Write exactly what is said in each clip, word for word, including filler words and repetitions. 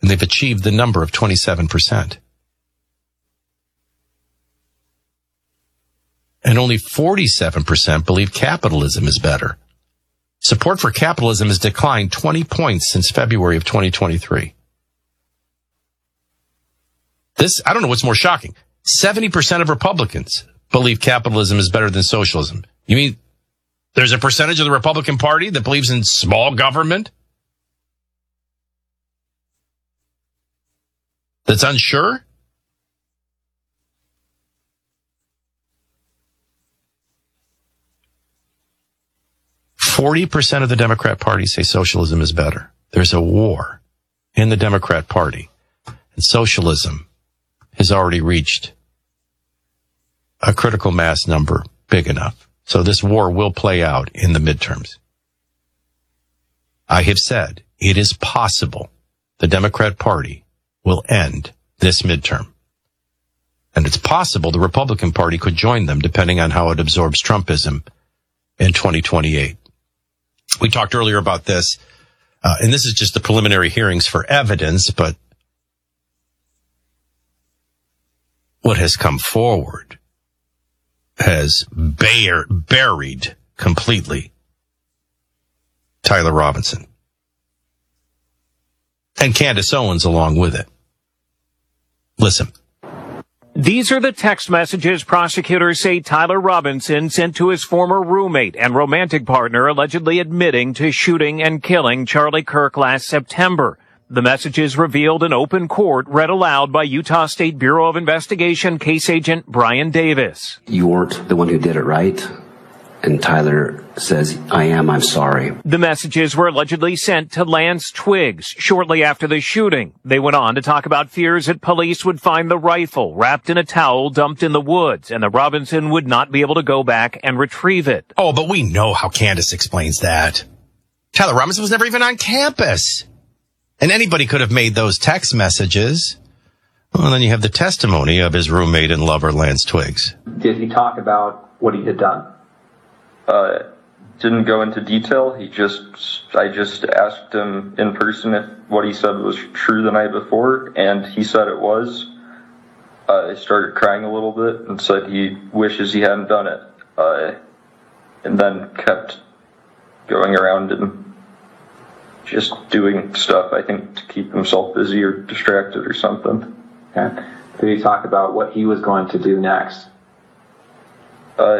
And they've achieved the number of twenty-seven percent. And only forty-seven percent believe capitalism is better. Support for capitalism has declined twenty points since February of twenty twenty-three. This, I don't know what's more shocking. seventy percent of Republicans believe capitalism is better than socialism. You mean there's a percentage of the Republican Party that believes in small government? That's unsure? forty percent of the Democrat Party say socialism is better. There's a war in the Democrat Party, and socialism has already reached a critical mass number big enough. So this war will play out in the midterms. I have said it is possible the Democrat Party will end this midterm. And it's possible the Republican Party could join them depending on how it absorbs Trumpism in twenty twenty-eight. We talked earlier about this, uh, and this is just the preliminary hearings for evidence, but what has come forward has bare, buried completely Tyler Robinson. And Candace Owens along with it. Listen. These are the text messages prosecutors say Tyler Robinson sent to his former roommate and romantic partner, allegedly admitting to shooting and killing Charlie Kirk last September. The messages revealed in open court, read aloud by Utah State Bureau of Investigation case agent Brian Davis. You weren't the one who did it, right? And Tyler says, I am, I'm sorry. The messages were allegedly sent to Lance Twiggs shortly after the shooting. They went on to talk about fears that police would find the rifle wrapped in a towel dumped in the woods and that Robinson would not be able to go back and retrieve it. Oh, but we know how Candace explains that. Tyler Robinson was never even on campus. And anybody could have made those text messages. Well, then you have the testimony of his roommate and lover, Lance Twiggs. Did he talk about what he had done? Uh, didn't go into detail. He just, I just asked him in person if what he said was true the night before, and he said it was. Uh, he started crying a little bit and said he wishes he hadn't done it. Uh, and then kept going around and just doing stuff, I think, to keep himself busy or distracted or something. Okay. Did he talk about what he was going to do next? Uh,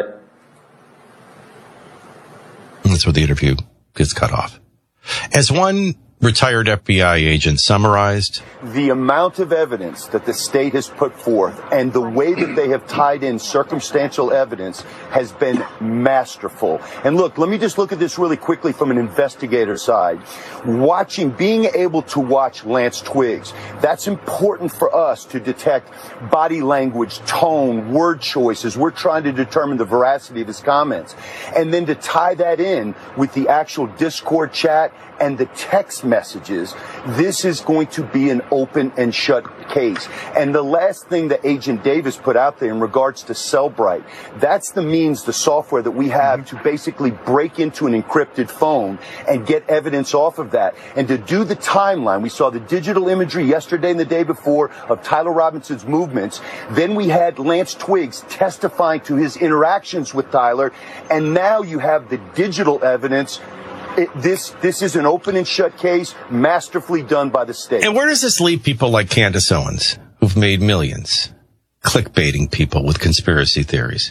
That's where the interview gets cut off. As one retired F B I agent summarized, the amount of evidence that the state has put forth and the way that they have tied in circumstantial evidence has been masterful. And look, let me just look at this really quickly from an investigator side. Watching, being able to watch Lance Twiggs, that's important for us to detect body language, tone, word choices. We're trying to determine the veracity of his comments. And then to tie that in with the actual Discord chat and the text messages, this is going to be an open and shut case. And the last thing that Agent Davis put out there in regards to Cellbrite, that's the means, the software that we have to basically break into an encrypted phone and get evidence off of that. And to do the timeline, we saw the digital imagery yesterday and the day before of Tyler Robinson's movements. Then we had Lance Twiggs testifying to his interactions with Tyler. And now you have the digital evidence. It, this this is an open and shut case, masterfully done by the state. And where does this leave people like Candace Owens, who've made millions, clickbaiting people with conspiracy theories?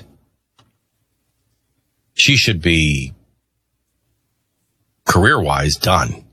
She should be, career-wise, done.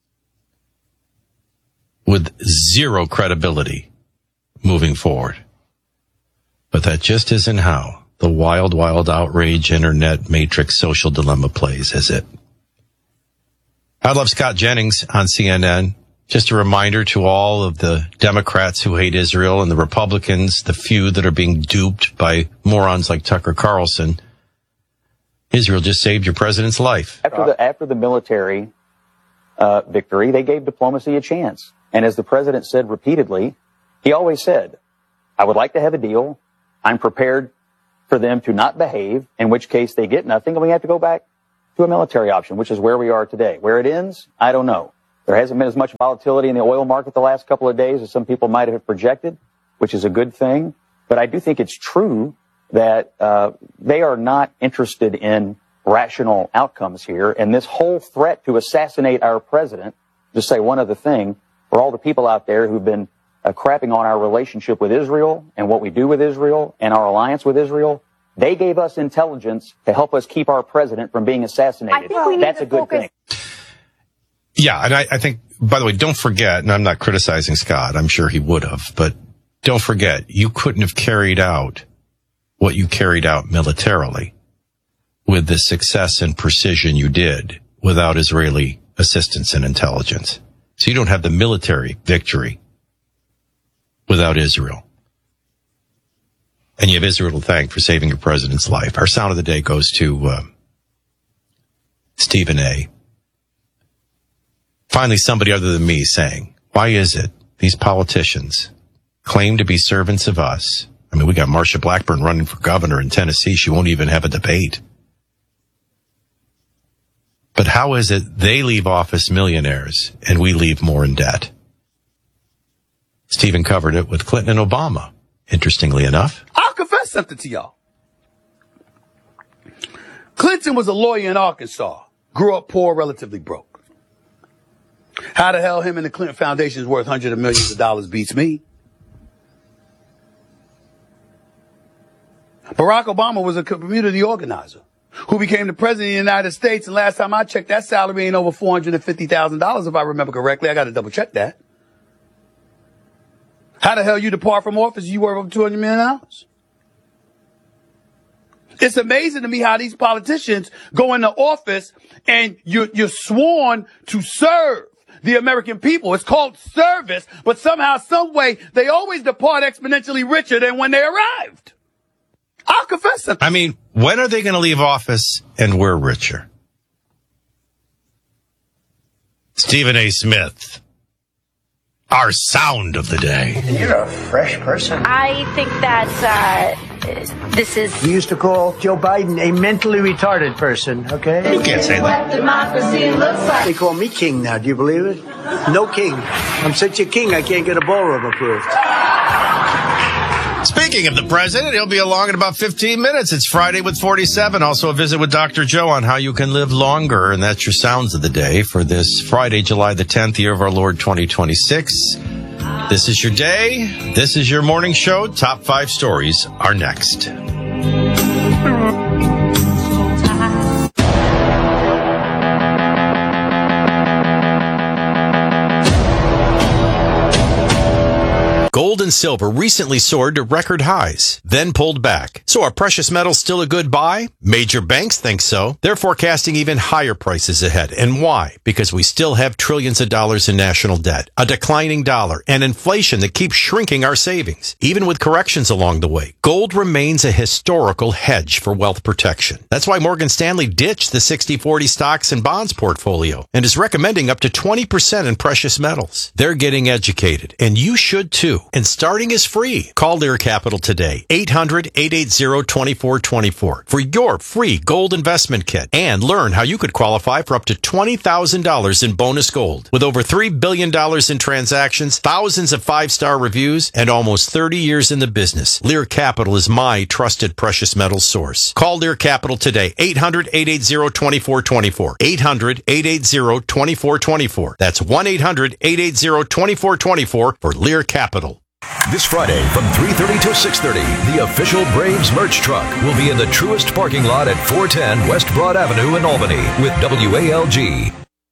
With zero credibility moving forward. But that just isn't how the wild, wild outrage, internet, matrix, social dilemma plays, is it? I love Scott Jennings on C N N. Just a reminder to all of the Democrats who hate Israel and the Republicans, the few that are being duped by morons like Tucker Carlson. Israel just saved your president's life. After the, after the military uh, victory, they gave diplomacy a chance. And as the president said repeatedly, he always said, I would like to have a deal. I'm prepared for them to not behave, in which case they get nothing, and we have to go back to a military option, which is where we are today. Where it ends, I don't know. There hasn't been as much volatility in the oil market the last couple of days as some people might have projected, which is a good thing. But I do think it's true that uh, they are not interested in rational outcomes here. And this whole threat to assassinate our president, just say one other thing, for all the people out there who've been uh, crapping on our relationship with Israel and what we do with Israel and our alliance with Israel, they gave us intelligence to help us keep our president from being assassinated. I think we need That's to a good focus- thing. Yeah, and I, I think, by the way, don't forget, and I'm not criticizing Scott, I'm sure he would have, but don't forget, you couldn't have carried out what you carried out militarily with the success and precision you did without Israeli assistance and intelligence. So you don't have the military victory without Israel. And you have Israel to thank for saving your president's life. Our sound of the day goes to uh, Stephen A. Finally, somebody other than me saying, why is it these politicians claim to be servants of us? I mean, we got Marsha Blackburn running for governor in Tennessee. She won't even have a debate. But how is it they leave office millionaires and we leave more in debt? Stephen covered it with Clinton and Obama, interestingly enough. I'll confess something to y'all. Clinton was a lawyer in Arkansas, grew up poor, relatively broke. How the hell him and the Clinton Foundation is worth hundreds of millions of dollars beats me. Barack Obama was a community organizer who became the president of the United States. And last time I checked, that salary ain't over four hundred fifty thousand dollars, if I remember correctly. I got to double check that. How the hell you depart from office? You worth over two hundred million dollars. It's amazing to me how these politicians go into office and you're, you're sworn to serve the American people. It's called service, but somehow, some way, they always depart exponentially richer than when they arrived. I'll confess something. I mean, when are they going to leave office and we're richer? Stephen A. Smith, our sound of the day. You're a fresh person. I think that uh, this is... We used to call Joe Biden a mentally retarded person, okay? You can't say that. what democracy looks like. They call me king now, do you believe it? No king. I'm such a king, I can't get a ballroom approved. Speaking of the president, he'll be along in about fifteen minutes. It's Friday with forty-seven. Also a visit with Doctor Joe on how you can live longer. And that's your sounds of the day for this Friday, July the tenth, year of our Lord twenty twenty-six. This is your day. This is your morning show. Top five stories are next. Gold and silver recently soared to record highs, then pulled back. So are precious metals still a good buy? Major banks think so. They're forecasting even higher prices ahead. And why? Because we still have trillions of dollars in national debt, a declining dollar, and inflation that keeps shrinking our savings. Even with corrections along the way, gold remains a historical hedge for wealth protection. That's why Morgan Stanley ditched the sixty forty stocks and bonds portfolio and is recommending up to twenty percent in precious metals. They're getting educated, and you should too. And starting is free. Call Lear Capital today, eight hundred, eight eight zero, two four two four for your free gold investment kit and learn how you could qualify for up to twenty thousand dollars in bonus gold. With over three billion dollars in transactions, thousands of five-star reviews, and almost thirty years in the business, Lear Capital is my trusted precious metals source. Call Lear Capital today, eight hundred, eight eight zero, two four two four, eight hundred, eight eight zero, two four two four. That's one eight hundred, eight eight zero, two four two four for Lear Capital. This Friday from three thirty to six thirty, the official Braves merch truck will be in the Truist parking lot at four ten West Broad Avenue in Albany with W A L G.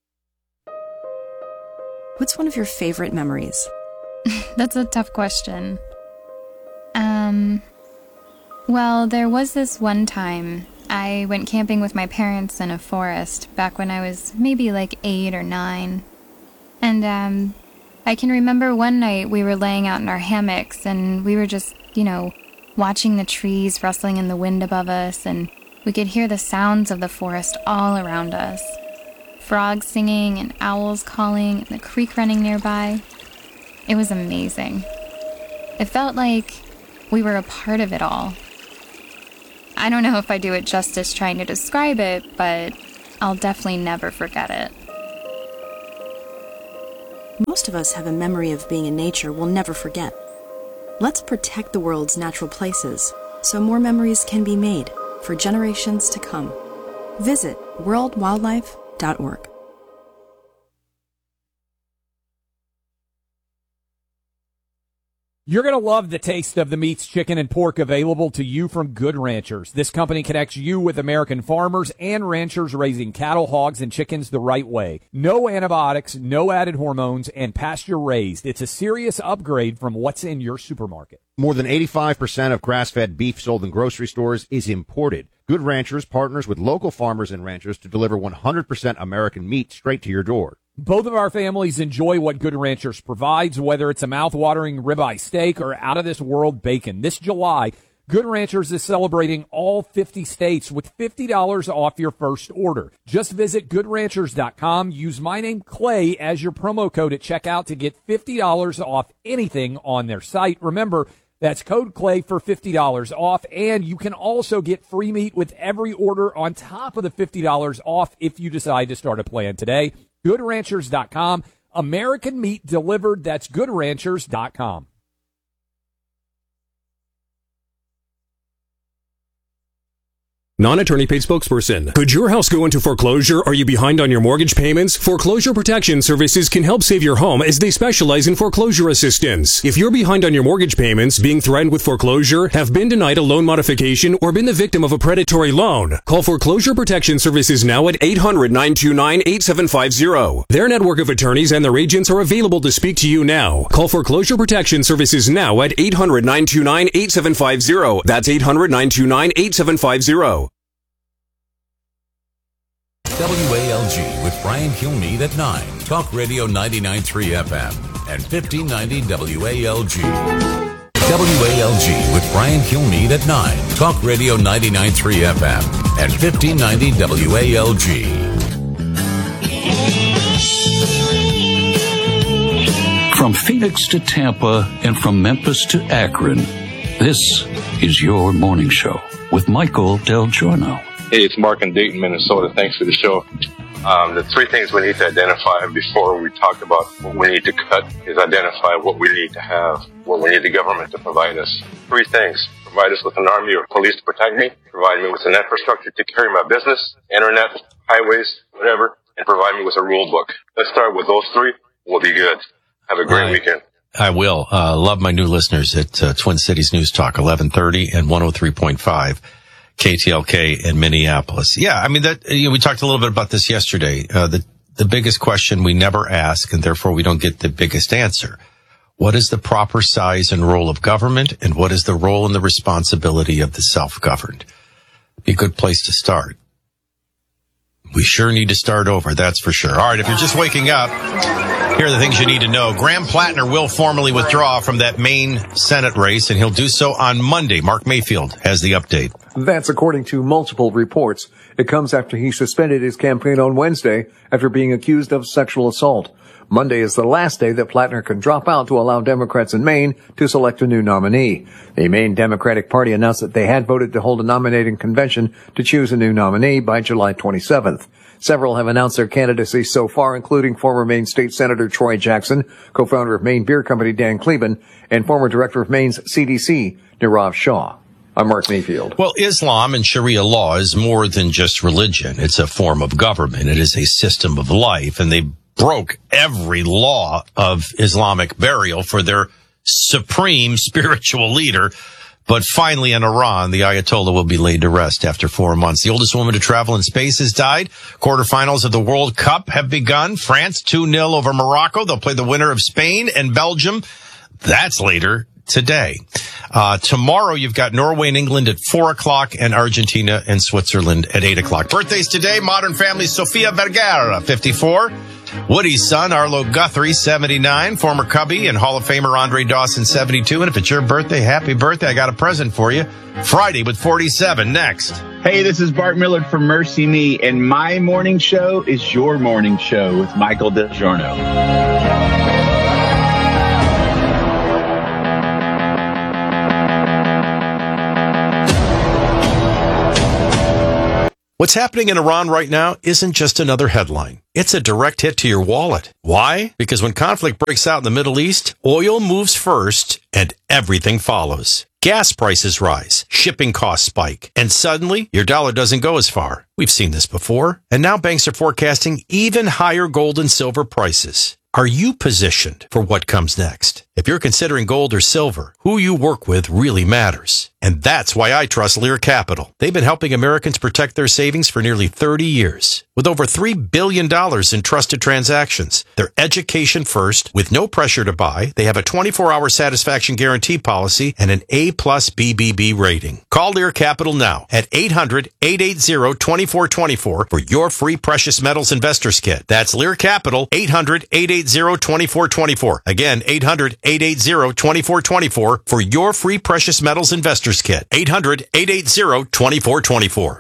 What's one of your favorite memories? That's a tough question. Um, well, there was this one time I went camping with my parents in a forest back when I was maybe like eight or nine. And, um... I can remember one night we were laying out in our hammocks and we were just, you know, watching the trees rustling in the wind above us, and we could hear the sounds of the forest all around us. Frogs singing and owls calling and the creek running nearby. It was amazing. It felt like we were a part of it all. I don't know if I do it justice trying to describe it, but I'll definitely never forget it. Most of us have a memory of being in nature we'll never forget. Let's protect the world's natural places so more memories can be made for generations to come. Visit world wildlife dot org. You're going to love the taste of the meats, chicken, and pork available to you from Good Ranchers. This company connects you with American farmers and ranchers raising cattle, hogs, and chickens the right way. No antibiotics, no added hormones, and pasture-raised. It's a serious upgrade from what's in your supermarket. More than eighty-five percent of grass-fed beef sold in grocery stores is imported. Good Ranchers partners with local farmers and ranchers to deliver one hundred percent American meat straight to your door. Both of our families enjoy what Good Ranchers provides, whether it's a mouth-watering ribeye steak or out-of-this-world bacon. This July, Good Ranchers is celebrating all fifty states with fifty dollars off your first order. Just visit good ranchers dot com. Use my name, Clay, as your promo code at checkout to get fifty dollars off anything on their site. Remember, that's code Clay for fifty dollars off, and you can also get free meat with every order on top of the fifty dollars off if you decide to start a plan today. good ranchers dot com. American meat delivered. That's good ranchers dot com. Non-attorney paid spokesperson. Could your house go into foreclosure? Are you behind on your mortgage payments? Foreclosure Protection Services can help save your home as they specialize in foreclosure assistance. If you're behind on your mortgage payments, being threatened with foreclosure, have been denied a loan modification, or been the victim of a predatory loan, call Foreclosure Protection Services now at eight hundred, nine two nine, eight seven five zero. Their network of attorneys and their agents are available to speak to you now. Call Foreclosure Protection Services now at eight hundred, nine two nine, eight seven five zero. That's eight hundred, nine two nine, eight seven five zero. W A L G with Brian Kilmeade at nine. Talk Radio ninety-nine point three F M and fifteen ninety W A L G. W A L G with Brian Kilmeade at nine. Talk Radio ninety-nine point three F M and fifteen ninety W A L G. From Phoenix to Tampa and from Memphis to Akron, this is your morning show with Michael Del Giorno. Hey, it's Mark in Dayton, Minnesota. Thanks for the show. Um, the three things we need to identify before we talk about what we need to cut is identify what we need to have, what we need the government to provide us. Three things. Provide us with an army or police to protect me, provide me with an infrastructure to carry my business, internet, highways, whatever, and provide me with a rule book. Let's start with those three. We'll be good. Have a great I, weekend. I will. Uh, love my new listeners at uh, Twin Cities News Talk, eleven thirty and one oh three point five. K T L K in Minneapolis. Yeah, I mean, that, you know, we talked a little bit about this yesterday. Uh, the, the biggest question we never ask, and therefore we don't get the biggest answer. What is the proper size and role of government, and what is the role and the responsibility of the self-governed? Be a good place to start. We sure need to start over, that's for sure. All right, if you're just waking up, here are the things you need to know. Graham Plattner will formally withdraw from that Maine Senate race, and he'll do so on Monday. Mark Mayfield has the update. That's according to multiple reports. It comes after he suspended his campaign on Wednesday after being accused of sexual assault. Monday is the last day that Plattner can drop out to allow Democrats in Maine to select a new nominee. The Maine Democratic Party announced that they had voted to hold a nominating convention to choose a new nominee by July twenty-seventh. Several have announced their candidacy so far, including former Maine State Senator Troy Jackson, co-founder of Maine Beer Company Dan Kleben, and former director of Maine's C D C, Nirav Shah. I'm Mark Mayfield. Well, Islam and Sharia law is more than just religion. It's a form of government. It is a system of life, and they broke every law of Islamic burial for their supreme spiritual leader. But finally, in Iran, the Ayatollah will be laid to rest after four months. The oldest woman to travel in space has died. Quarterfinals of the World Cup have begun. France two nil over Morocco. They'll play the winner of Spain and Belgium. That's later today. Uh, tomorrow, you've got Norway and England at four o'clock and Argentina and Switzerland at eight o'clock. Birthdays today, Modern Family, Sofia Vergara, fifty-four. Woody's son, Arlo Guthrie, seventy-nine. Former Cubby and Hall of Famer Andre Dawson, seventy-two. And if it's your birthday, happy birthday. I got a present for you. Friday with forty-seven. Next. Hey, this is Bart Millard from Mercy Me, and my morning show is your morning show with Michael DiGiorno. What's happening in Iran right now isn't just another headline. it's a direct hit to your wallet. Why? Because when conflict breaks out in the Middle East, oil moves first and everything follows. Gas prices rise, shipping costs spike, and suddenly your dollar doesn't go as far. We've seen this before, and now banks are forecasting even higher gold and silver prices. Are you positioned for what comes next? If you're considering gold or silver, who you work with really matters. And that's why I trust Lear Capital. They've been helping Americans protect their savings for nearly thirty years. With over three billion dollars in trusted transactions, they're education first, with no pressure to buy. They have a twenty-four hour satisfaction guarantee policy and an A plus B B B rating. Call Lear Capital now at eight hundred, eight eight zero, two four two four for your free precious metals investors kit. That's Lear Capital, eight hundred, eight eight zero, two four two four. Again, eight hundred, eight eight zero, two four two four for your free precious metals investors kit. eight hundred, eight eight zero, two four two four.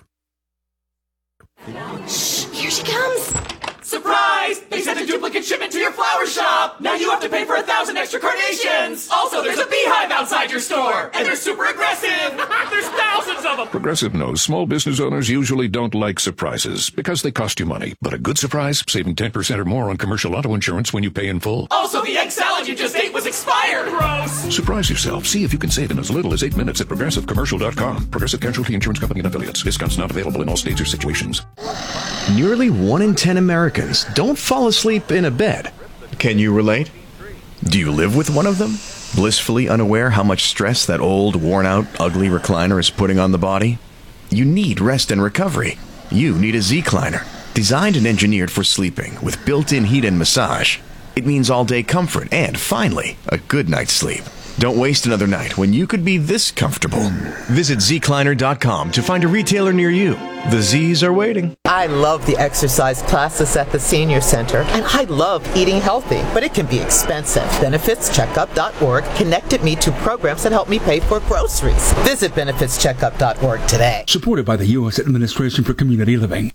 Shh, here she comes. Surprise! They sent a duplicate shipment to your flower shop. Now you have to pay for a thousand extra carnations. Also, there's a beehive outside your store, and they're super aggressive. There's thousands of them. Progressive knows small business owners usually don't like surprises because they cost you money. But a good surprise, saving ten percent or more on commercial auto insurance when you pay in full. Also, the egg salad you just ate was expired. Gross. Surprise yourself. See if you can save in as little as eight minutes at progressive commercial dot com. Progressive Casualty Insurance Company and affiliates. Discounts not available in all states or situations. Nearly one in ten Americans don't fall asleep in a bed. Can you relate? Do you live with one of them? Blissfully unaware how much stress that old, worn-out, ugly recliner is putting on the body? You need rest and recovery. You need a Z-Cliner. Designed and engineered for sleeping with built-in heat and massage. It means all-day comfort and, finally, a good night's sleep. Don't waste another night when you could be this comfortable. Visit Z Cliner dot com to find a retailer near you. The Z's are waiting. I love the exercise classes at the Senior Center, and I love eating healthy, but it can be expensive. benefits checkup dot org connected me to programs that help me pay for groceries. Visit benefits checkup dot org today. Supported by the U S Administration for Community Living.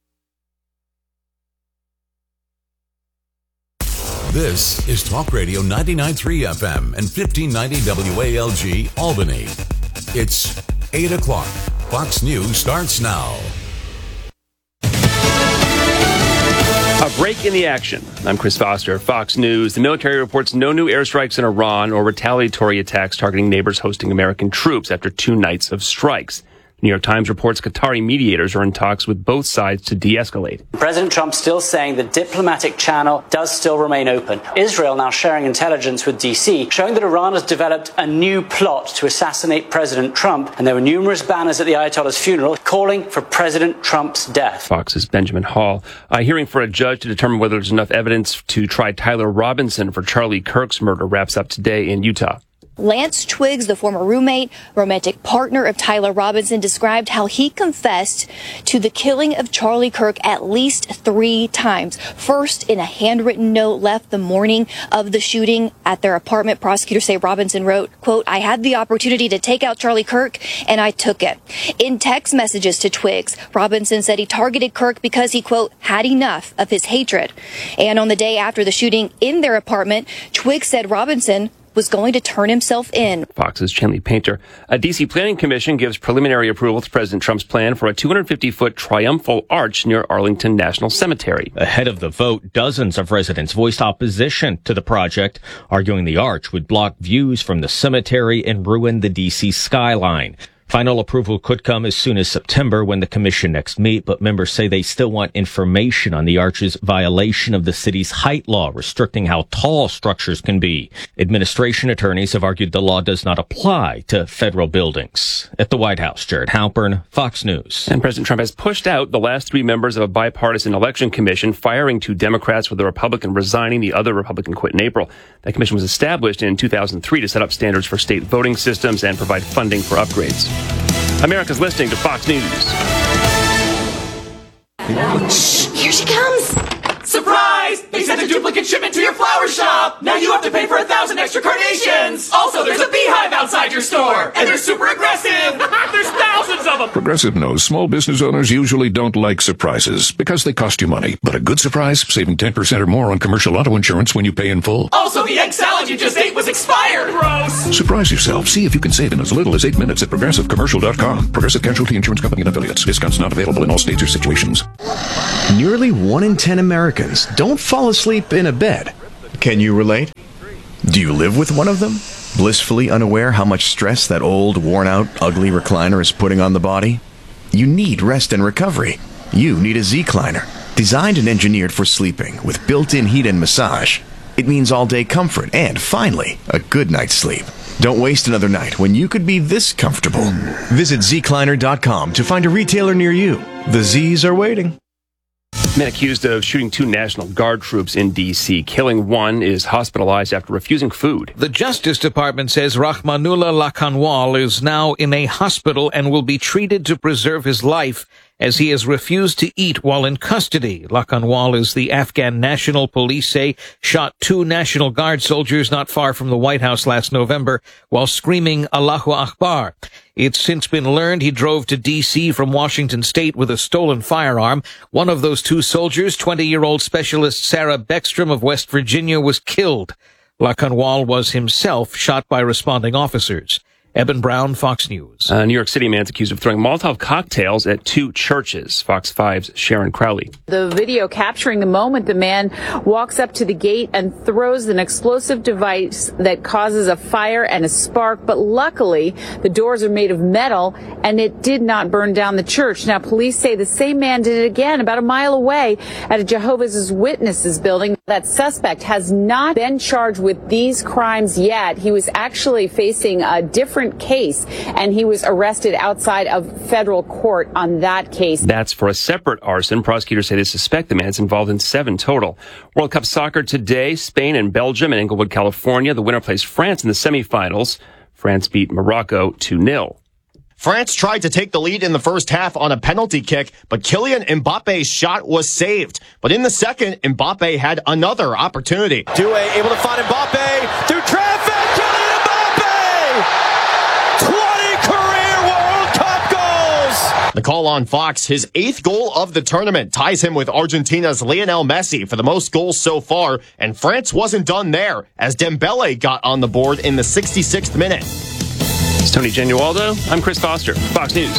This is Talk Radio ninety-nine point three F M and fifteen ninety W A L G Albany. It's eight o'clock. Fox News starts now. A break in the action. I'm Chris Foster, Fox News. The military reports no new airstrikes in Iran or retaliatory attacks targeting neighbors hosting American troops after two nights of strikes. New York Times reports Qatari mediators are in talks with both sides to de-escalate. President Trump still saying the diplomatic channel does still remain open. Israel now sharing intelligence with D C, showing that Iran has developed a new plot to assassinate President Trump, and there were numerous banners at the Ayatollah's funeral calling for President Trump's death. Fox's Benjamin Hall. A hearing for a judge to determine whether there's enough evidence to try Tyler Robinson for Charlie Kirk's murder wraps up today in Utah. Lance Twiggs, the former roommate, romantic partner of Tyler Robinson, described how he confessed to the killing of Charlie Kirk at least three times. First, in a handwritten note left the morning of the shooting at their apartment. Prosecutors say Robinson wrote, quote, "I had the opportunity to take out Charlie Kirk, and I took it." In text messages to Twiggs, Robinson said he targeted Kirk because he, quote, "had enough of his hatred." And on the day after the shooting in their apartment, Twiggs said Robinson was going to turn himself in. Fox's Chenley Painter. A D C planning commission gives preliminary approval to President Trump's plan for a two hundred fifty foot triumphal arch near Arlington National Cemetery. Ahead of the vote, dozens of residents voiced opposition to the project, arguing the arch would block views from the cemetery and ruin the D C skyline. Final approval could come as soon as September when the commission next meet, but members say they still want information on the arch's violation of the city's height law, restricting how tall structures can be. Administration attorneys have argued the law does not apply to federal buildings. At the White House, Jared Halpern, Fox News. And President Trump has pushed out the last three members of a bipartisan election commission, firing two Democrats with a Republican resigning. The other Republican quit in April. That commission was established in two thousand three to set up standards for state voting systems and provide funding for upgrades. America's listening to Fox News. Shh, here she comes. Surprise! They sent a duplicate shipment to your flower shop. Now you have to pay for a thousand extra carnations. Also, there's a beehive outside your store, and they're super aggressive. There's thousands of them. Progressive knows small business owners usually don't like surprises because they cost you money. But a good surprise, saving ten percent or more on commercial auto insurance when you pay in full. Also, the egg salad you just ate was expired. Gross. Surprise yourself. See if you can save in as little as eight minutes at progressive commercial dot com. Progressive Casualty Insurance Company and affiliates. Discounts not available in all states or situations. Nearly one in ten Americans don't fall asleep in a bed. Can you relate? Do you live with one of them? Blissfully unaware how much stress that old, worn-out, ugly recliner is putting on the body? You need rest and recovery. You need a Z-Cliner, designed and engineered for sleeping with built-in heat and massage. It means all-day comfort and, finally, a good night's sleep. Don't waste another night when you could be this comfortable. Visit Z Cliner dot com to find a retailer near you. The Z's are waiting. Men accused of shooting two National Guard troops in D C. Killing one is hospitalized after refusing food. The Justice Department says Rahmanullah Lakanwal is now in a hospital and will be treated to preserve his life as he has refused to eat while in custody. Lakanwal, as the Afghan National Police say, shot two National Guard soldiers not far from the White House last November while screaming Allahu Akbar. It's since been learned he drove to D C from Washington State with a stolen firearm. One of those two soldiers, twenty-year-old Specialist Sarah Beckstrom of West Virginia, was killed. Lakanwal was himself shot by responding officers. Eben Brown, Fox News. A New York City man's accused of throwing Molotov cocktails at two churches. Fox five's Sharon Crowley. The video capturing the moment the man walks up to the gate and throws an explosive device that causes a fire and a spark. But luckily, the doors are made of metal and it did not burn down the church. Now, police say the same man did it again about a mile away at a Jehovah's Witnesses building. That suspect has not been charged with these crimes yet. He was actually facing a different case, and he was arrested outside of federal court on that case. That's for a separate arson. Prosecutors say they suspect the man's involved in seven total. World Cup soccer today, Spain and Belgium in Inglewood, California. The winner plays France in the semifinals. France beat Morocco two nil. France tried to take the lead in the first half on a penalty kick, but Kylian Mbappe's shot was saved. But in the second, Mbappe had another opportunity. Doué able to find Mbappe through traffic. Kylian Mbappe! twenty career World Cup goals! The call on Fox, his eighth goal of the tournament, ties him with Argentina's Lionel Messi for the most goals so far, and France wasn't done there, as Dembele got on the board in the sixty-sixth minute. It's Tony Genualdo. I'm Chris Foster, Fox News.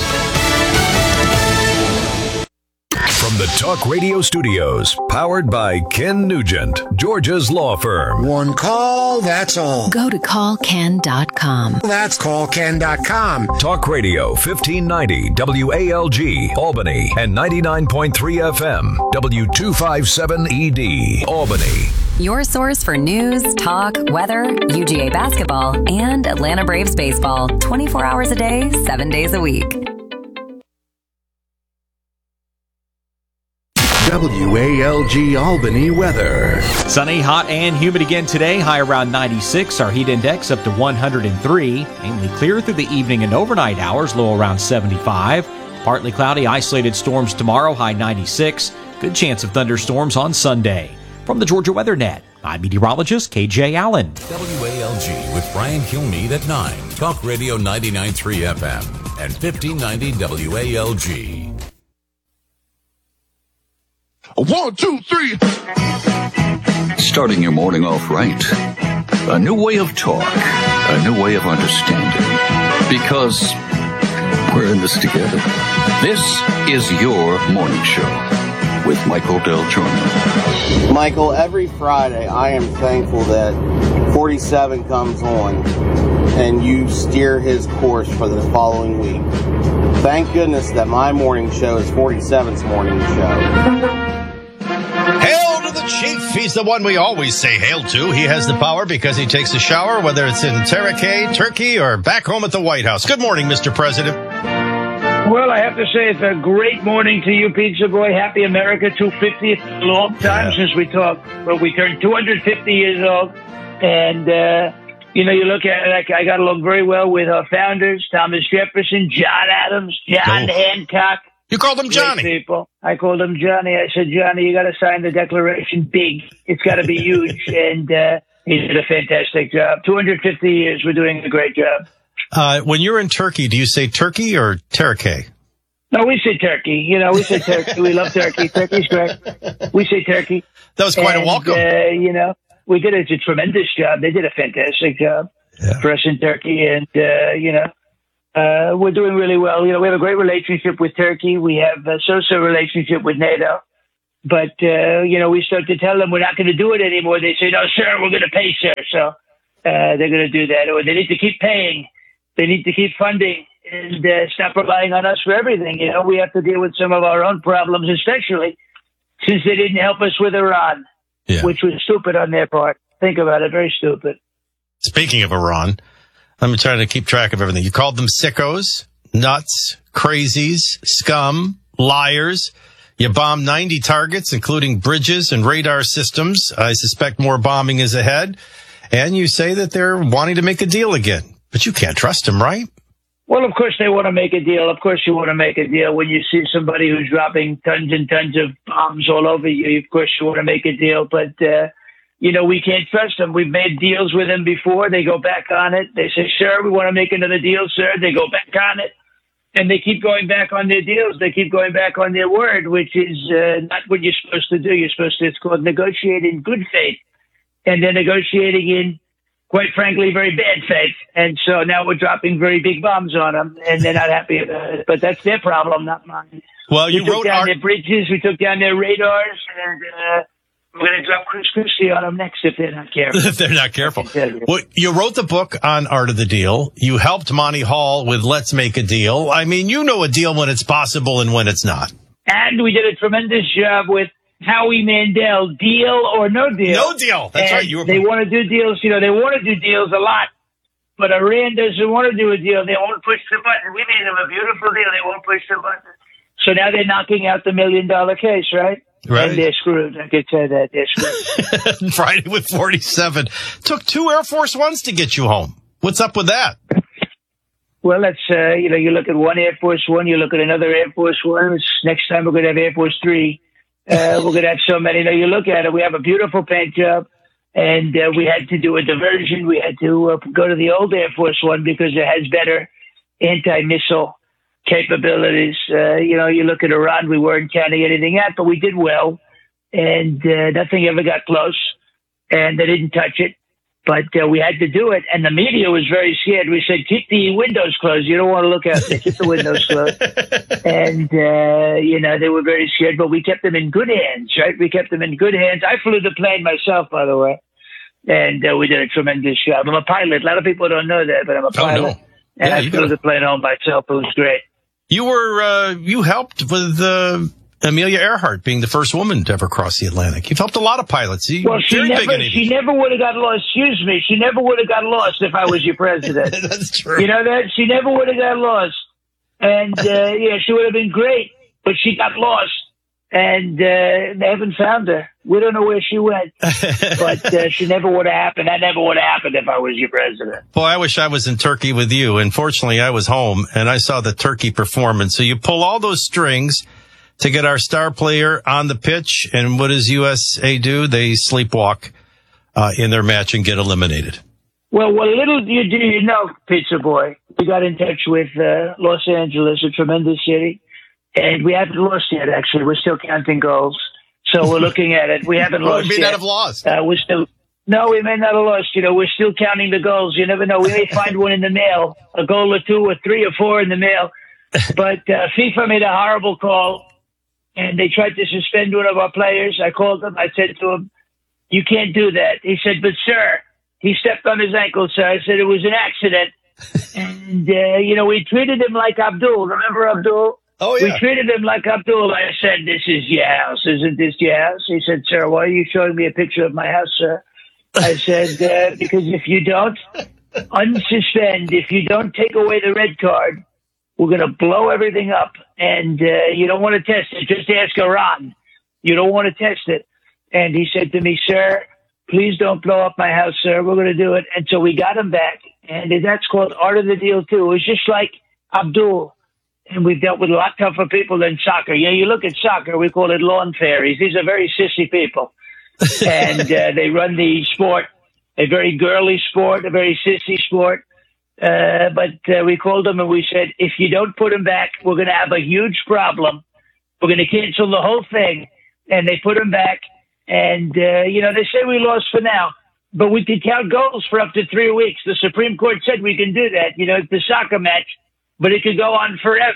From the Talk Radio Studios, powered by Ken Nugent, Georgia's law firm. One call, that's all. Go to call ken dot com. That's call ken dot com. Talk Radio fifteen ninety W A L G, Albany, and ninety-nine point three F M, W two fifty-seven E D, Albany. Your source for news, talk, weather, U G A basketball, and Atlanta Braves baseball. twenty-four hours a day, seven days a week. W A L G Albany weather. Sunny, hot, and humid again today. High around ninety-six. Our heat index up to one hundred three. Mainly clear through the evening and overnight hours. Low around seventy-five. Partly cloudy, isolated storms tomorrow. High ninety-six. Good chance of thunderstorms on Sunday. From the Georgia Weather Net, I'm meteorologist K J Allen. W A L G with Brian Kilmeade at nine. Talk Radio ninety-nine point three F M and fifteen ninety W A L G. One, two, three. Starting your morning off right. A new way of talk. A new way of understanding. Because we're in this together. This is your morning show with Michael Del Giorno. Michael, every Friday I am thankful that forty-seven comes on and you steer his course for the following week. Thank goodness that my morning show is forty-seven's morning show. Hail to the chief. He's the one we always say hail to. He has the power because he takes a shower, whether it's in Tarakai, Turkey, or back home at the White House. Good morning, Mister President. Well, I have to say it's a great morning to you, Pizza Boy. Happy America two hundred fiftieth. Long time yeah. since we talked. Well, we turned two hundred fifty years old. And, uh, you know, you look at it, I, I got along very well with our founders, Thomas Jefferson, John Adams, John oh. Hancock. You called him Johnny. Great people. I called him Johnny. I said, Johnny, you got to sign the Declaration big. It's got to be huge. And uh, he did a fantastic job. two hundred fifty years. We're doing a great job. Uh, when you're in Turkey, do you say Turkey or Tarakai? No, we say Turkey. You know, we say Turkey. We love Turkey. Turkey's great. We say Turkey. That was quite and, a welcome. Uh, you know, we did a, a tremendous job. They did a fantastic job yeah. for us in Turkey. And, uh, you know, uh, we're doing really well. You know, we have a great relationship with Turkey. We have a so-so relationship with NATO. But, uh, you know, we start to tell them we're not going to do it anymore. They say, no, sir, we're going to pay, sir. So uh, they're going to do that. Or they need to keep paying. They need to keep funding and uh, stop relying on us for everything. You know, we have to deal with some of our own problems, especially since they didn't help us with Iran, yeah. which was stupid on their part. Think about it. Very stupid. Speaking of Iran, I'm trying to keep track of everything. You called them sickos, nuts, crazies, scum, liars. You bombed ninety targets, including bridges and radar systems. I suspect more bombing is ahead. And you say that they're wanting to make a deal again. But you can't trust them, right? Well, of course they want to make a deal. Of course you want to make a deal. When you see somebody who's dropping tons and tons of bombs all over you, of course you want to make a deal. But, uh, you know, we can't trust them. We've made deals with them before. They go back on it. They say, sure, we want to make another deal, sir. They go back on it. And they keep going back on their deals. They keep going back on their word, which is uh, not what you're supposed to do. You're supposed to, it's called negotiate in good faith. And they're negotiating in, quite frankly, very bad faith. And so now we're dropping very big bombs on them, and they're not happy about it. But that's their problem, not mine. Well, you we took wrote down our- their bridges, we took down their radars, and uh, we're going to drop Chris Christie on them next if they're not careful. If they're not careful. Well, you wrote the book on Art of the Deal. You helped Monty Hall with Let's Make a Deal. I mean, you know a deal when it's possible and when it's not. And we did a tremendous job with Howie Mandel, deal or no deal. No deal. That's and right. You were they want to do deals. You know, they want to do deals a lot. But Iran doesn't want to do a deal. They won't push the button. We made them a beautiful deal. They won't push the button. So now they're knocking out the million dollar case, right? Right. And they're screwed. I could say that. They're screwed. Friday with forty-seven. Took two Air Force Ones to get you home. What's up with that? Well, that's, uh, you know, you look at one Air Force One, you look at another Air Force One. Next time we're going to have Air Force Three. Uh, we're going to have so many. You know, you look at it, we have a beautiful paint job, and uh, we had to do a diversion. We had to uh, go to the old Air Force One because it has better anti-missile capabilities. Uh, you know, you look at Iran, we weren't counting anything out, but we did well, and uh, nothing ever got close, and they didn't touch it. But uh, we had to do it, and the media was very scared. We said, keep the windows closed. You don't want to look out there. Keep the windows closed. And, uh, you know, they were very scared, but we kept them in good hands, right? We kept them in good hands. I flew the plane myself, by the way, and uh, we did a tremendous job. I'm a pilot. A lot of people don't know that, but I'm a pilot. Oh, no. And Yeah, I you flew gotta- the plane home myself. It was great. You were, uh, you helped with, uh, Amelia Earhart being the first woman to ever cross the Atlantic. You've helped a lot of pilots. You, Well, she very big never, in she it. never would have got lost. Excuse me. She never would have got lost if I was your president. That's true. You know that? She never would have got lost. And, uh, yeah, she would have been great, but she got lost. And, uh, they haven't found her. We don't know where she went. But, uh, she never would have happened. That never would have happened if I was your president. Boy, I wish I was in Turkey with you. Unfortunately, I was home and I saw the Turkey performance. So you pull all those strings to get our star player on the pitch. And what does U S A do? They sleepwalk uh, in their match and get eliminated. Well, what little do you do, you know, Pizza Boy, we got in touch with uh, Los Angeles, a tremendous city, and we haven't lost yet, actually. We're still counting goals. So we're looking at it. We haven't Well, lost we may yet. not have lost. Uh, we're still, no, we may not have lost. You know, we're still counting the goals. You never know. We may find one in the mail, a goal or two or three or four in the mail. But uh, FIFA made a horrible call, and they tried to suspend one of our players. I called him. I said to him, you can't do that. He said, but, sir, he stepped on his ankle, sir. I said it was an accident. And, uh, you know, we treated him like Abdul. Remember Abdul? Oh, yeah. We treated him like Abdul. I said, this is your house. Isn't this your house? He said, sir, why are you showing me a picture of my house, sir? I said, uh, because if you don't unsuspend, if you don't take away the red card, we're going to blow everything up. And uh, you don't want to test it. Just ask Iran. You don't want to test it. And he said to me, sir, please don't blow up my house, sir. We're going to do it. And so we got him back. And that's called Art of the Deal, too. It was just like Abdul. And we've dealt with a lot tougher people than soccer. You know, you look at soccer, we call it lawn fairies. These are very sissy people. And uh, they run the sport, a very girly sport, a very sissy sport. Uh, but uh, we called them and we said, if you don't put them back, we're going to have a huge problem. We're going to cancel the whole thing. And they put them back. And, uh, you know, they say we lost for now. But we could count goals for up to three weeks. The Supreme Court said we can do that. You know, it's a soccer match. But it could go on forever.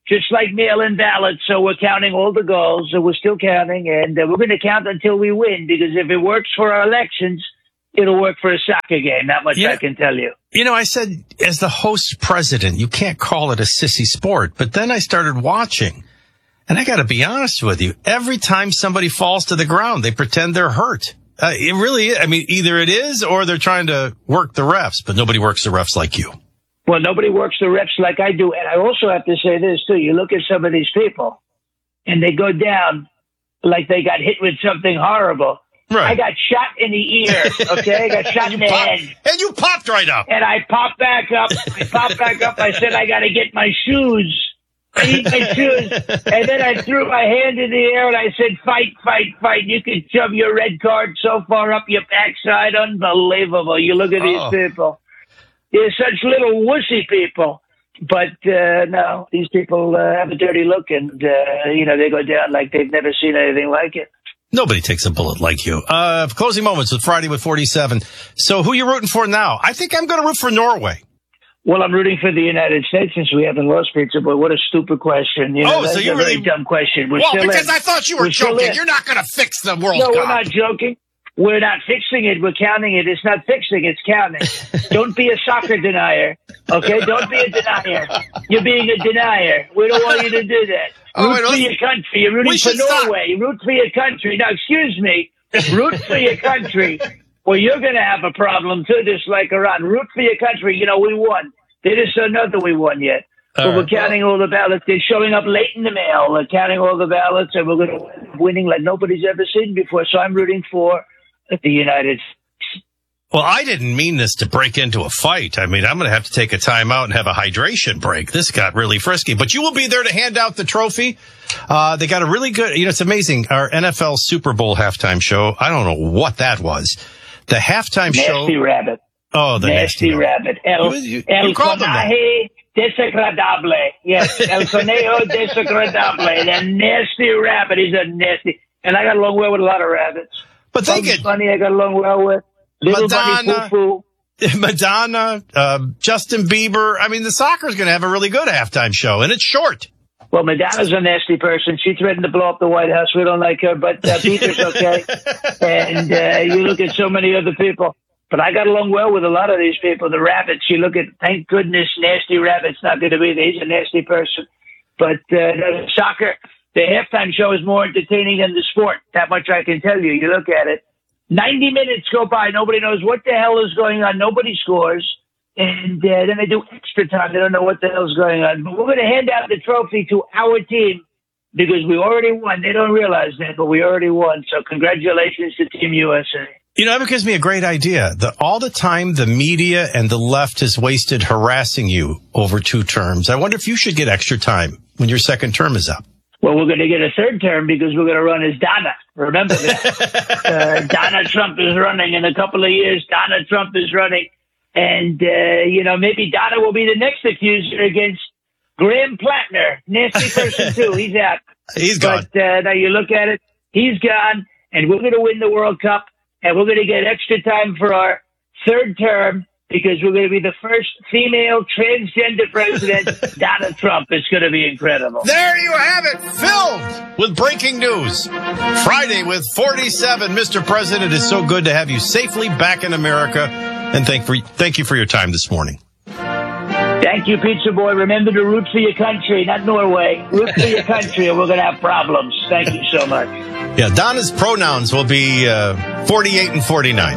just like mail-in ballots. So we're counting all the goals, and we're still counting, and uh, we're going to count until we win, because if it works for our elections, it'll work for a soccer game. That much Yeah. I can tell you. You know, I said, as the host president, you can't call it a sissy sport. But then I started watching, and I got to be honest with you. Every time somebody falls to the ground, they pretend they're hurt. Uh, it really is. I mean, either it is or they're trying to work the refs, but nobody works the refs like you. Well, nobody works the refs like I do. And I also have to say this, too. You look at some of these people, and they go down like they got hit with something horrible. Right. I got shot in the ear, okay? I got shot in the pop- head. And you popped right up. And I popped back up. I popped back up. I said, I got to get my shoes. I need my shoes. And then I threw my hand in the air and I said, fight, fight, fight. You can shove your red card so far up your backside. Unbelievable. You look at Oh. these people. They're such little wussy people. But, uh, no, these people uh, have a dirty look, and, uh, you know, they go down like they've never seen anything like it. Nobody takes a bullet like you. Uh, closing moments with Friday with forty-seven. So who are you rooting for now? I think I'm going to root for Norway. Well, I'm rooting for the United States since we haven't lost, Pizza Boy. What a stupid question. You know, Oh, so that's you a very really- dumb question. We're well, still because in. I thought you were We're still joking. in. You're not going to fix the World No, Cup. we're not joking. We're not fixing it. We're counting it. It's not fixing. It's counting. Don't be a soccer denier. Okay? Don't be a denier. You're being a denier. We don't want you to do that. Oh, root wait, for let's- your country. You're rooting we for should stop. Norway. Root for your country. Now, excuse me. Root for your country. Well, you're going to have a problem, too, just like Iran. Root for your country. You know, we won. They just don't know that we won yet. All But right. we're counting all the ballots. They're showing up late in the mail. We're counting all the ballots, and we're going to win, winning like nobody's ever seen before. So I'm rooting for the United States. Well, I didn't mean this to break into a fight. I mean, I'm going to have to take a time out and have a hydration break. This got really frisky. But you will be there to hand out the trophy. Uh, they got a really good, you know, it's amazing. Our N F L Super Bowl halftime show, I don't know what that was. The halftime Nasty show. rabbit. Oh, the Nasty, nasty, rabbit. El, You- you- el you called them that. conejo desagradable. Yes, el conejo desagradable. The nasty rabbit. He's a nasty. And I got along well with a lot of rabbits. But they Bugs get Bunny I got along well with. Little Bunny Madonna. Foo Foo. Madonna, uh, Justin Bieber. I mean, the soccer's going to have a really good halftime show, and it's short. Well, Madonna's a nasty person. She threatened to blow up the White House. We don't like her, but uh, Bieber's okay. And uh, you look at so many other people. But I got along well with a lot of these people. The rabbits, you look at, thank goodness, Nasty Rabbit's not going to be there. He's a nasty person. But uh, soccer, the halftime show is more entertaining than the sport. That much I can tell you. You look at it. ninety minutes go by. Nobody knows what the hell is going on. Nobody scores. And uh, then they do extra time. They don't know what the hell's going on. But we're going to hand out the trophy to our team because we already won. They don't realize that, but we already won. So congratulations to Team U S A. You know, that gives me a great idea. The, all the time the media and the left has wasted harassing you over two terms. I wonder if you should get extra time when your second term is up. Well, we're going to get a third term because we're going to run as Donna. Remember that. uh, Donna Trump is running in a couple of years. Donna Trump is running. And, uh, you know, maybe Donna will be the next accuser against Graham Plattner. Nasty person, too. He's out. He's gone. But uh, now you look at it. He's gone. And we're going to win the World Cup. And we're going to get extra time for our third term because we're going to be the first female transgender president, Donald Trump. It's going to be incredible. There you have it, filled with breaking news. Friday with forty-seven. Mister President, it's so good to have you safely back in America. And thank, for, thank you for your time this morning. Thank you, Pizza Boy. Remember to root for your country, not Norway. Root for your country or we're going to have problems. Thank you so much. Yeah, Donna's pronouns will be uh, forty-eight and forty-nine.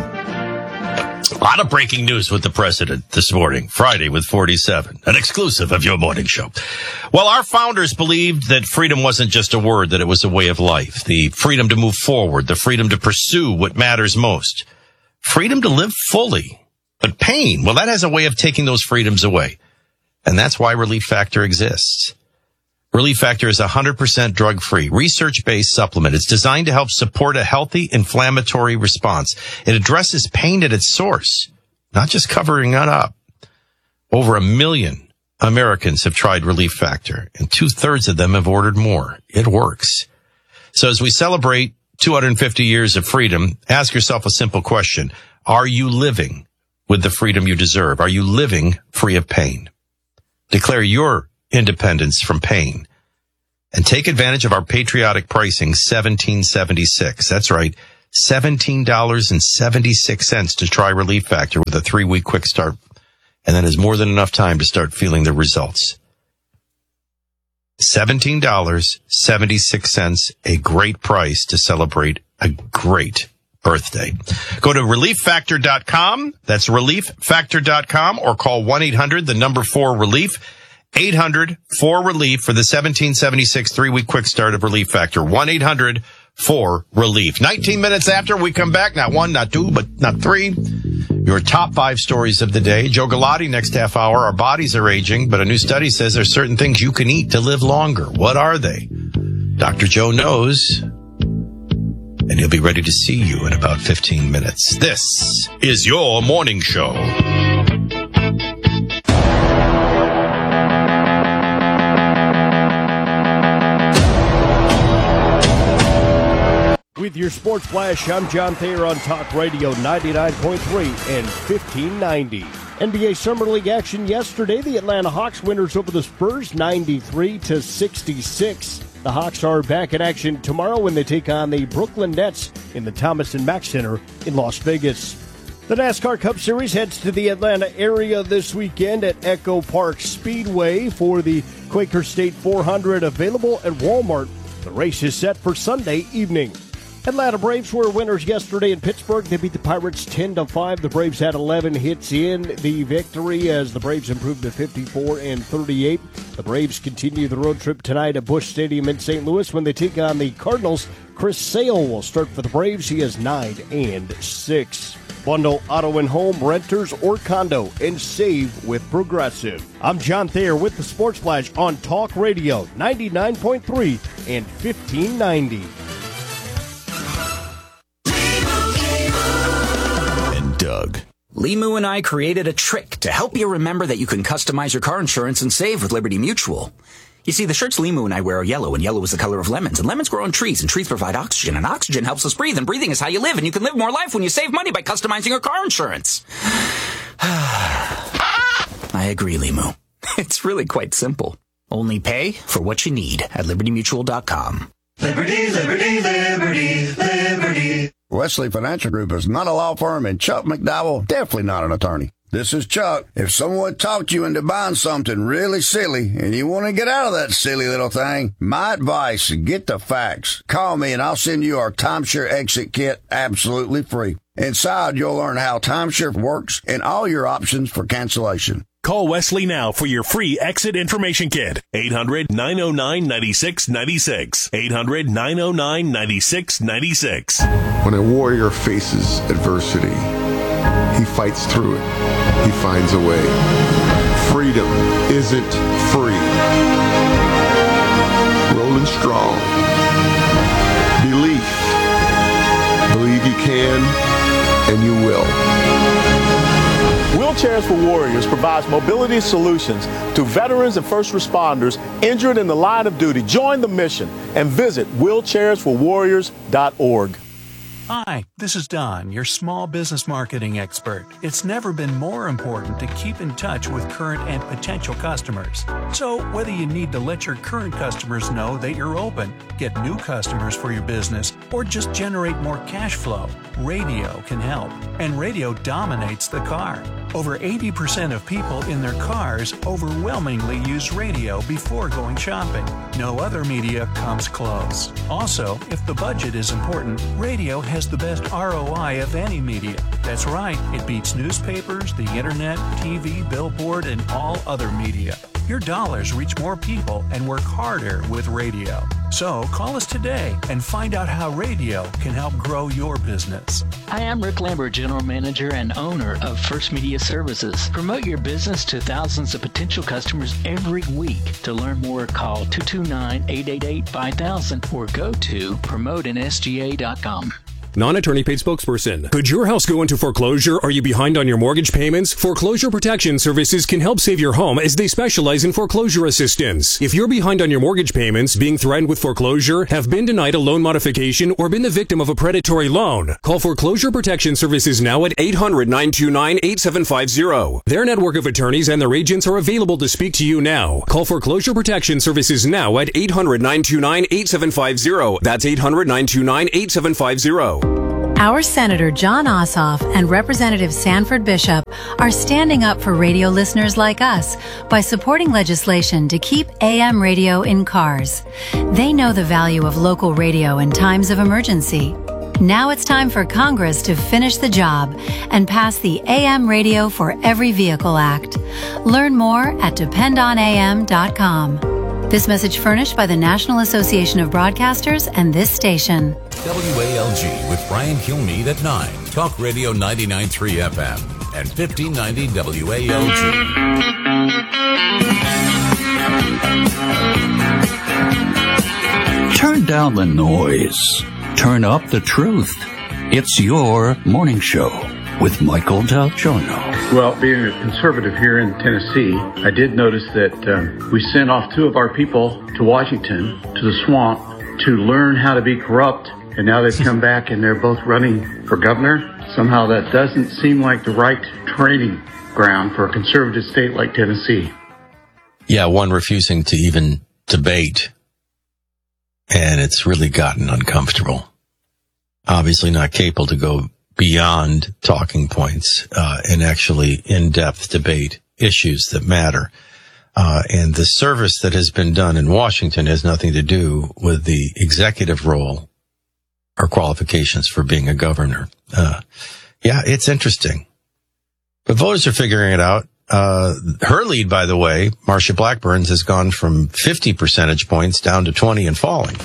A lot of breaking news with the president this morning, Friday with forty-seven, an exclusive of your morning show. Well, our founders believed that freedom wasn't just a word, that it was a way of life. The freedom to move forward, the freedom to pursue what matters most, freedom to live fully. But pain, well, that has a way of taking those freedoms away. And that's why Relief Factor exists. Relief Factor is a one hundred percent drug-free, research-based supplement. It's designed to help support a healthy inflammatory response. It addresses pain at its source, not just covering it up. Over a million Americans have tried Relief Factor, and two-thirds of them have ordered more. It works. So as we celebrate two hundred fifty years of freedom, ask yourself a simple question. Are you living with the freedom you deserve? Are you living free of pain? Declare your independence from pain. And take advantage of our patriotic pricing, seventeen seventy-six. That's right, seventeen dollars and seventy-six cents to try Relief Factor with a three-week quick start. And that is more than enough time to start feeling the results. seventeen dollars and seventy-six cents, a great price to celebrate a great birthday. Go to relief factor dot com. That's relief factor dot com, or call one eight hundred, the number four relief. eight hundred four relief for the seventeen seventy-six three-week quick start of Relief Factor. one eight hundred four relief. nineteen minutes after we come back, not one, not two, but not three. Your top five stories of the day. Joe Galati next half hour. Our bodies are aging, but a new study says there's certain things you can eat to live longer. What are they? Doctor Joe knows, and he'll be ready to see you in about fifteen minutes. This is your morning show. With your Sports Flash, I'm John Thayer on Talk Radio ninety-nine point three and fifteen ninety. N B A Summer League action yesterday. The Atlanta Hawks winners over the Spurs ninety-three to sixty-six. The Hawks are back in action tomorrow when they take on the Brooklyn Nets in the Thomas and Mack Center in Las Vegas. The NASCAR Cup Series heads to the Atlanta area this weekend at Echo Park Speedway for the Quaker State four hundred, available at Walmart. The race is set for Sunday evening. Atlanta Braves were winners yesterday in Pittsburgh. They beat the Pirates ten to five. The Braves had eleven hits in the victory as the Braves improved to fifty-four and thirty-eight. The Braves continue the road trip tonight at Busch Stadium in Saint Louis when they take on the Cardinals. Chris Sale will start for the Braves. He is nine and six. Bundle auto and home, renters, or condo, and save with Progressive. I'm John Thayer with the Sports Flash on Talk Radio ninety-nine point three and fifteen ninety. Doug. Limu and I created a trick to help you remember that you can customize your car insurance and save with Liberty Mutual. You see, the shirts Limu and I wear are yellow, and yellow is the color of lemons, and lemons grow on trees, and trees provide oxygen, and oxygen helps us breathe, and breathing is how you live, and you can live more life when you save money by customizing your car insurance. I agree, Limu. It's really quite simple. Only pay for what you need at liberty mutual dot com. Liberty, liberty, liberty, liberty. Wesley Financial Group is not a law firm, and Chuck McDowell, definitely not an attorney. This is Chuck. If someone talked you into buying something really silly and you want to get out of that silly little thing, my advice, get the facts. Call me and I'll send you our timeshare exit kit absolutely free. Inside, you'll learn how timeshare works and all your options for cancellation. Call Wesley now for your free exit information kit. eight hundred nine oh nine nine six nine six. eight hundred nine oh nine nine six nine six. When a warrior faces adversity, he fights through it. He finds a way. Freedom isn't free. Rolling strong. Belief. Believe you can, and you will. Wheelchairs for Warriors provides mobility solutions to veterans and first responders injured in the line of duty. Join the mission and visit wheelchairs for warriors dot org. Hi, this is Don, your small business marketing expert. It's never been more important to keep in touch with current and potential customers. So, whether you need to let your current customers know that you're open, get new customers for your business, or just generate more cash flow, radio can help. And radio dominates the car. Over eighty percent of people in their cars overwhelmingly use radio before going shopping. No other media comes close. Also, if the budget is important, radio has the best R O I of any media. That's right, it beats newspapers, the internet, T V, billboard, and all other media. Your dollars reach more people and work harder with radio. So call us today and find out how radio can help grow your business. Hi, I'm Rick Lambert, General Manager and owner of First Media Services. Promote your business to thousands of potential customers every week. To learn more, call two two nine, eight eight eight, five thousand or go to promote n s g a dot com. non-attorney paid spokesperson. Could your house go into foreclosure? Are you behind on your mortgage payments? Foreclosure Protection Services can help save your home as they specialize in foreclosure assistance. If you're behind on your mortgage payments, being threatened with foreclosure, have been denied a loan modification, or been the victim of a predatory loan, call Foreclosure Protection Services now at eight hundred, nine two nine, eight seven five zero. Their network of attorneys and their agents are available to speak to you now. Call Foreclosure Protection Services now at eight hundred, nine two nine, eight seven five zero. That's eight hundred, nine two nine, eight seven five zero. Our Senator John Ossoff and Representative Sanford Bishop are standing up for radio listeners like us by supporting legislation to keep A M radio in cars. They know the value of local radio in times of emergency. Now it's time for Congress to finish the job and pass the A M Radio for Every Vehicle Act. Learn more at depend on A M dot com. This message furnished by the National Association of Broadcasters and this station. W A L G with Brian Kilmeade at nine. Talk Radio ninety-nine point three F M and fifteen ninety W A L G. Turn down the noise. Turn up the truth. It's your morning show with Michael Del Giorno. Well, being a conservative here in Tennessee, I did notice that um, we sent off two of our people to Washington, to the swamp, to learn how to be corrupt, and now they've come back and they're both running for governor. Somehow that doesn't seem like the right training ground for a conservative state like Tennessee. Yeah, one refusing to even debate, and it's really gotten uncomfortable. Obviously not capable to go beyond talking points uh, and actually in-depth debate issues that matter. Uh, and the service that has been done in Washington has nothing to do with the executive role or qualifications for being a governor. Uh, yeah, it's interesting. But voters are figuring it out. Uh, her lead, by the way, Marsha Blackburn's, has gone from fifty percentage points down to twenty and falling.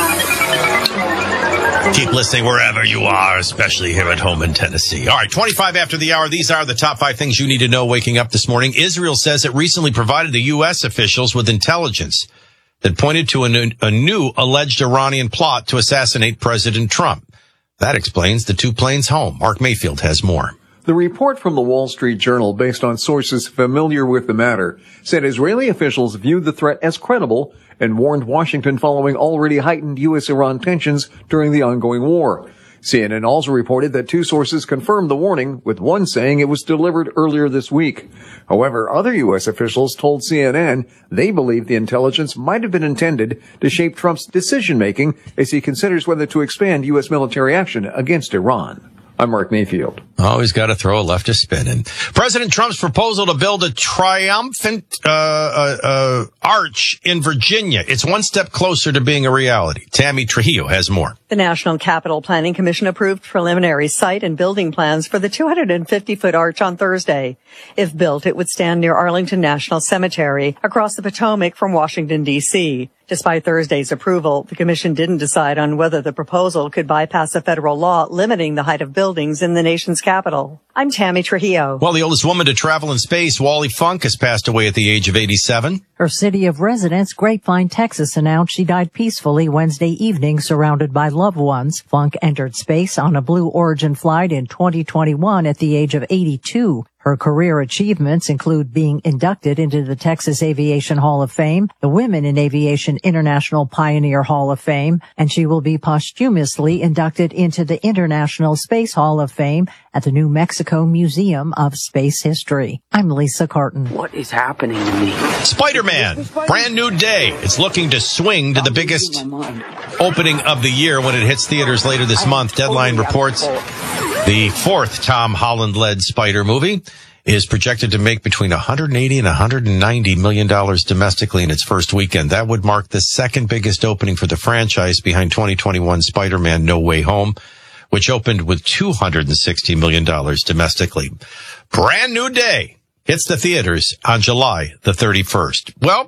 Keep listening wherever you are, especially here at home in Tennessee. All right, twenty-five after the hour. These are the top five things you need to know waking up this morning. Israel says it recently provided the U S officials with intelligence that pointed to a new, a new alleged Iranian plot to assassinate President Trump. That explains the two planes home. Mark Mayfield has more. The report from the Wall Street Journal, based on sources familiar with the matter, said Israeli officials viewed the threat as credible and warned Washington following already heightened U S Iran tensions during the ongoing war. C N N also reported that two sources confirmed the warning, with one saying it was delivered earlier this week. However, other U S officials told C N N they believe the intelligence might have been intended to shape Trump's decision-making as he considers whether to expand U S military action against Iran. I'm Mark Mayfield. Always got to throw a leftist spin in. President Trump's proposal to build a triumphant uh, uh, uh, arch in Virginia. It's one step closer to being a reality. Tammy Trujillo has more. The National Capital Planning Commission approved preliminary site and building plans for the two hundred fifty foot arch on Thursday. If built, it would stand near Arlington National Cemetery, across the Potomac from Washington, D C Despite Thursday's approval, the commission didn't decide on whether the proposal could bypass a federal law limiting the height of buildings in the nation's capital. I'm Tammy Trujillo. Well, the oldest woman to travel in space, Wally Funk, has passed away at the age of eighty-seven. Her city of residence, Grapevine, Texas, announced she died peacefully Wednesday evening, surrounded by loved ones. Funk entered space on a Blue Origin flight in twenty twenty-one at the age of eighty-two. Her career achievements include being inducted into the Texas Aviation Hall of Fame, the Women in Aviation International Pioneer Hall of Fame, and she will be posthumously inducted into the International Space Hall of Fame at the New Mexico Museum of Space History. I'm Lisa Carton. What is happening to me? Spider-Man, brand new day. It's looking to swing to the biggest opening of the year when it hits theaters later this month. Deadline reports the fourth Tom Holland-led Spider movie is projected to make between one hundred eighty and one hundred ninety million dollars domestically in its first weekend. That would mark the second biggest opening for the franchise, behind twenty twenty-one Spider-Man No Way Home, which opened with two hundred sixty million dollars domestically. Brand new day hits the theaters on July the thirty-first. Well,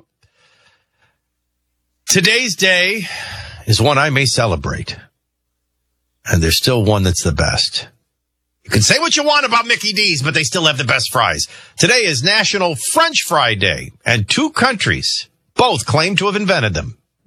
today's day is one I may celebrate, and there's still one that's the best. You can say what you want about Mickey D's, but they still have the best fries. Today is National French Fry Day, and two countries both claim to have invented them.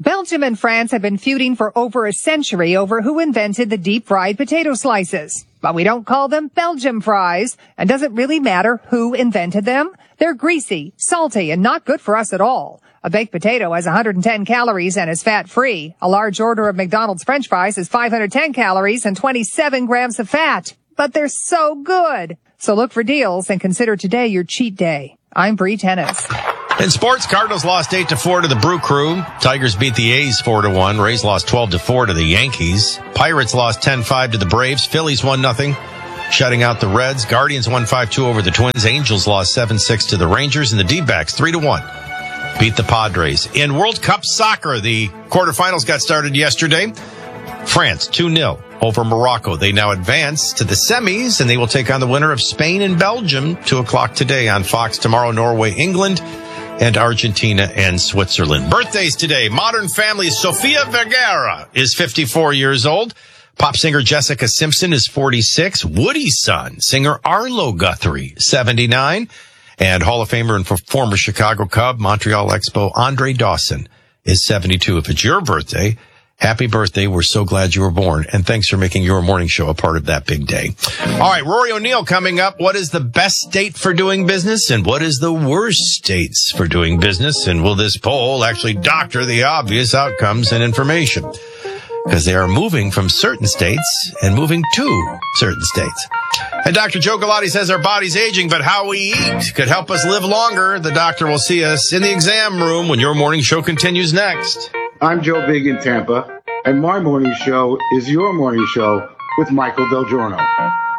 Belgium and France have been feuding for over a century over who invented the deep-fried potato slices. But we don't call them Belgium fries. And does it really matter who invented them? They're greasy, salty, and not good for us at all. A baked potato has one hundred ten calories and is fat-free. A large order of McDonald's French fries has five hundred ten calories and twenty-seven grams of fat. But they're so good. So look for deals and consider today your cheat day. I'm Bree Tennis. In sports, Cardinals lost eight to four to the Brew Crew. Tigers beat the A's four to one. Rays lost twelve to four to the Yankees. Pirates lost ten five to the Braves. Phillies won nothing, shutting out the Reds. Guardians won five two over the Twins. Angels lost seven six to the Rangers. And the D-backs three to one beat the Padres. In World Cup soccer, the quarterfinals got started yesterday. France two nil over Morocco. They now advance to the semis, and they will take on the winner of Spain and Belgium. two o'clock today on Fox. Tomorrow, Norway, England, and Argentina and Switzerland. Birthdays today. Modern Family Sofia Vergara is fifty-four years old. Pop singer Jessica Simpson is forty-six. Woody's son, singer Arlo Guthrie, seventy-nine. And Hall of Famer and former Chicago Cub, Montreal Expo, Andre Dawson is seventy-two. If it's your birthday, happy birthday. We're so glad you were born. And thanks for making your morning show a part of that big day. All right, Rory O'Neill coming up. What is the best state for doing business? And what is the worst states for doing business? And will this poll actually doctor the obvious outcomes and information? Because they are moving from certain states and moving to certain states. And Doctor Joe Galati says our body's aging, but how we eat could help us live longer. The doctor will see us in the exam room when your morning show continues next. I'm Joe Big in Tampa, and my morning show is your morning show with Michael Del Giorno.